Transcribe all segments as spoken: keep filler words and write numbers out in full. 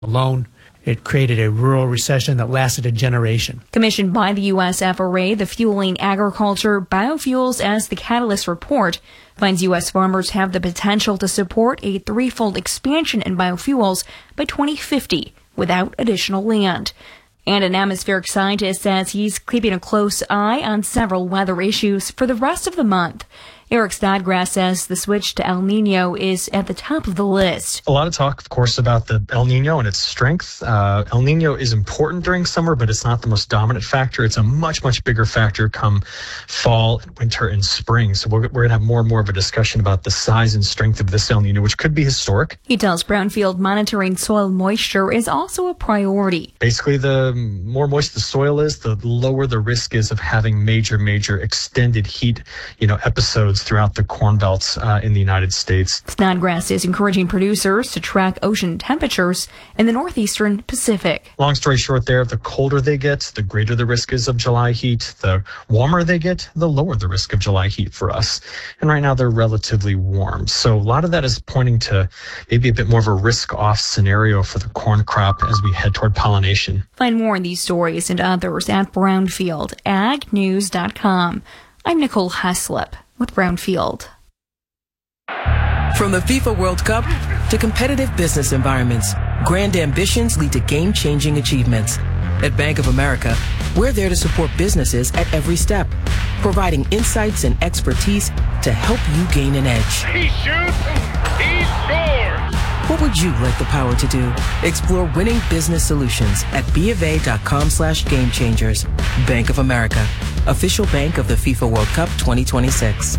alone. It created a rural recession that lasted a generation. Commissioned by the U S F R A, the Fueling Agriculture, Biofuels as the Catalyst report finds U S farmers have the potential to support a threefold expansion in biofuels by twenty fifty without additional land. And an atmospheric scientist says he's keeping a close eye on several weather issues for the rest of the month. Eric Snodgrass says the switch to El Nino is at the top of the list. A lot of talk, of course, about the El Nino and its strength. Uh, El Nino is important during summer, but it's not the most dominant factor. It's a much, much bigger factor come fall, winter, and spring. So we're, we're going to have more and more of a discussion about the size and strength of this El Nino, which could be historic. He tells Brownfield monitoring soil moisture is also a priority. Basically, the more moist the soil is, the lower the risk is of having major, major extended heat, you know, episodes throughout the corn belts uh, in the United States. Snodgrass is encouraging producers to track ocean temperatures in the northeastern Pacific. Long story short there, the colder they get, the greater the risk is of July heat. The warmer they get, the lower the risk of July heat for us. And right now they're relatively warm. So a lot of that is pointing to maybe a bit more of a risk-off scenario for the corn crop as we head toward pollination. Find more on these stories and others at brownfield ag news dot com. I'm Nicole Heslop with Brownfield. From the FIFA World Cup to competitive business environments, grand ambitions lead to game-changing achievements. At Bank of America, we're there to support businesses at every step, providing insights and expertise to help you gain an edge. He shoots, he scores! What would you like the power to do? Explore winning business solutions at bofa.com slash game changers. Bank of America, official bank of the FIFA World Cup twenty twenty-six.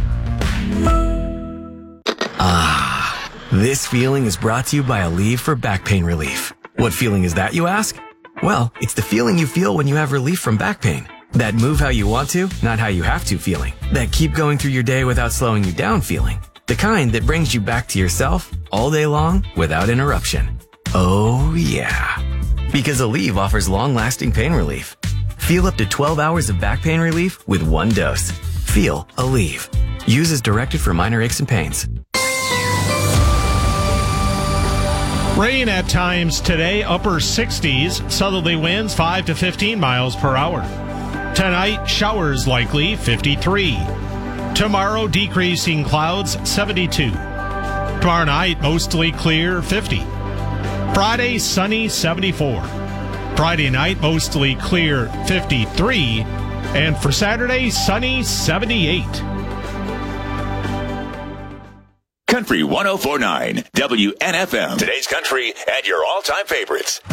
Ah, this feeling is brought to you by Aleve for back pain relief. What feeling is that, you ask? Well, it's the feeling you feel when you have relief from back pain. That move how you want to, not how you have to feeling. That keep going through your day without slowing you down feeling. The kind that brings you back to yourself all day long without interruption. Oh, yeah. Because Aleve offers long-lasting pain relief. Feel up to twelve hours of back pain relief with one dose. Feel Aleve. Use as directed for minor aches and pains. Rain at times today, upper sixties, southerly winds five to fifteen miles per hour. Tonight, showers likely, fifty-three. Tomorrow, decreasing clouds, seventy-two. Tomorrow night, mostly clear, fifty. Friday, sunny, seventy-four. Friday night, mostly clear, fifty-three. And for Saturday, sunny, seventy-eight. Country one oh four point nine, W N F M. Today's country and your all-time favorites.